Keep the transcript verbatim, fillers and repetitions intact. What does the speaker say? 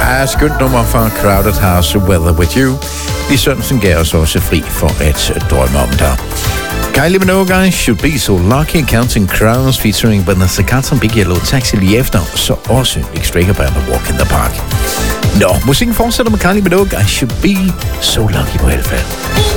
Ja, skønt nummer fra Crowded House, Weather With You. Lis Sørensen gav os også fri for at drømme om der. Kylie Minogue, I Should Be So Lucky, Counting Crows, featuring Vanessa Carlton, Big Yellow Taxi lige efter, så også Nick Straker Band og Walk in the Park. Nå, musikken fortsætter med Kylie Minogue, I Should Be So Lucky på Alfa.